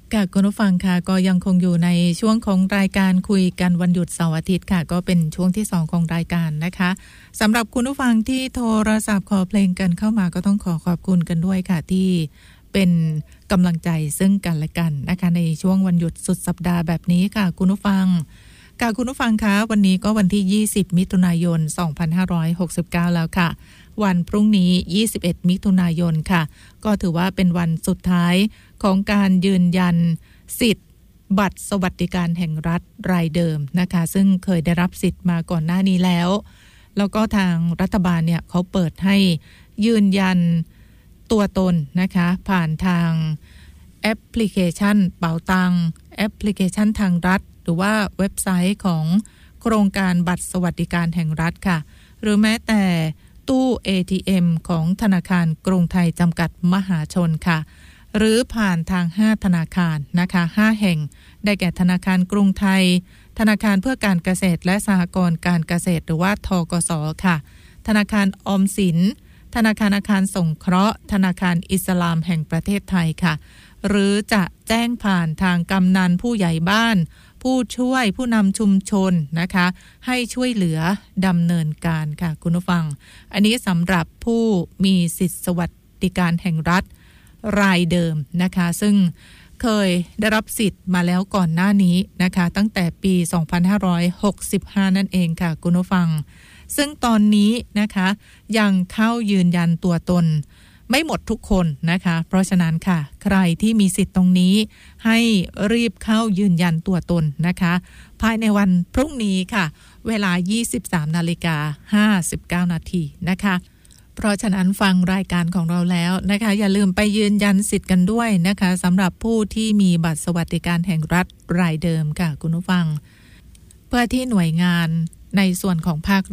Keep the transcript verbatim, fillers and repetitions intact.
ค่ะคุณผู้ฟังค่ะก็ยังคงอยู่ในช่วงของรายการคุยกันวันหยุดเสาร์อาทิตย์ค่ะก็เป็นช่วงที่สองของรายการนะคะสำหรับคุณผู้ฟังที่โทรศัพท์ขอเพลงกันเข้ามาก็ต้องขอขอบคุณกันด้วยค่ะที่เป็นกำลังใจซึ่งกันและกันนะคะในช่วงวันหยุดสุดสัปดาห์แบบนี้ค่ะคุณผู้ฟังค่ะคุณผู้ฟังคะวันนี้ก็วันที่ยี่สิบมิถุนายนสองพันห้าร้อยหกสิบเก้าแล้วค่ะวันพรุ่งนี้ยี่สิบเอ็ดมิถุนายนค่ะก็ถือว่าเป็นวันสุดท้ายของการยืนยันสิทธิ์บัตรสวัสดิการแห่งรัฐรายเดิมนะคะซึ่งเคยได้รับสิทธิ์มาก่อนหน้านี้แล้วแล้วก็ทางรัฐบาลเนี่ยเขาเปิดให้ยืนยันตัวตนนะคะผ่านทางแอปพลิเคชันเป๋าตังแอปพลิเคชันทางรัฐหรือว่าเว็บไซต์ของโครงการบัตรสวัสดิการแห่งรัฐค่ะหรือแม้แต่ตู้ เอ ที เอ็ม ของธนาคารกรุงไทยจำกัดมหาชนค่ะหรือผ่านทางห้าธนาคารนะคะห้าแห่งได้แก่ธนาคารกรุงไทยธนาคารเพื่อการเกษตรและสหกรณ์การเกษตรหรือว่าธกสค่ะธนาคารออมสินธนาคารอาคารสงเคราะห์ธนาคารอิสลามแห่งประเทศไทยค่ะหรือจะแจ้งผ่านทางกำนันผู้ใหญ่บ้านผู้ช่วยผู้นำชุมชนนะคะให้ช่วยเหลือดำเนินการค่ะคุณผู้ฟังอันนี้สำหรับผู้มีสิทธิสวัสดิการแห่งรัฐรายเดิมนะคะซึ่งเคยได้รับสิทธิ์มาแล้วก่อนหน้านี้นะคะตั้งแต่ปีสองพันห้าร้อยหกสิบห้านั่นเองค่ะคุณผู้ฟังซึ่งตอนนี้นะคะยังเข้ายืนยันตัวตนไม่หมดทุกคนนะคะเพราะฉะนั้นค่ะใครที่มีสิทธิ์ตรงนี้ให้รีบเข้ายืนยันตัวตนนะคะภายในวันพรุ่งนี้ค่ะเวลา ยี่สิบสามนาฬิกาห้าสิบเก้านาทีนะคะเพราะฉะนั้นฟังรายการของเราแล้วนะคะอย่าลืมไปยืนยันสิทธิ์กันด้วยนะคะสำหรับผู้ที่มีบัตรสวัสดิการแห่งรัฐรายเดิมค่ะคุณผู้ฟังเพื่อที่หน่วยงานในส่วนของภาค